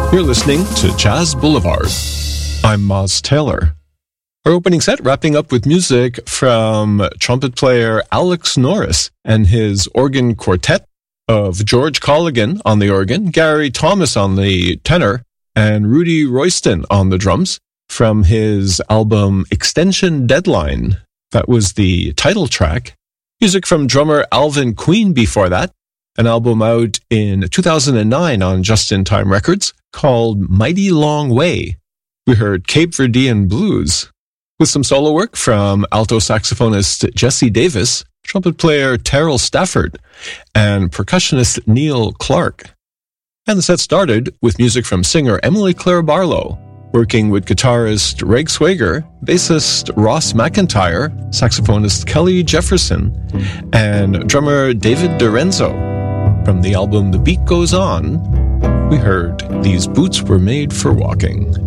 You're listening to Jazz Boulevard. I'm Moz Taylor. Our opening set wrapping up with music from trumpet player Alex Norris and his organ quartet of George Colligan on the organ, Gary Thomas on the tenor, and Rudy Royston on the drums from his album Extension Deadline. That was the title track. Music from drummer Alvin Queen before that, an album out in 2009 on Just in Time Records called Mighty Long Way. We heard Cape Verdean Blues, with some solo work from alto saxophonist Jesse Davis, trumpet player Terrell Stafford, and percussionist Neil Clark. And the set started with music from singer Emily Claire Barlow, working with guitarist Reg Swager, bassist Ross McIntyre, saxophonist Kelly Jefferson, and drummer David DiRenzo. From the album The Beat Goes On, we heard These Boots Were Made for Walking.